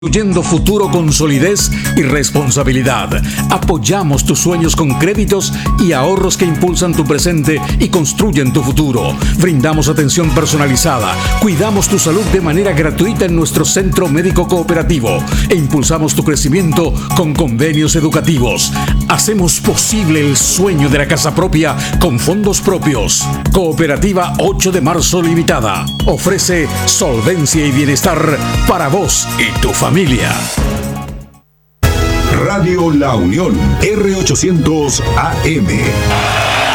Construyendo futuro con solidez y responsabilidad. Apoyamos tus sueños con créditos y ahorros que impulsan tu presente y construyen tu futuro. Brindamos atención personalizada, cuidamos tu salud de manera gratuita en nuestro centro médico cooperativo e impulsamos tu crecimiento con convenios educativos. Hacemos posible el sueño de la casa propia con fondos propios. Cooperativa 8 de Marzo Limitada ofrece solvencia y bienestar para vos y tu familia. Radio La Unión, R800 AM.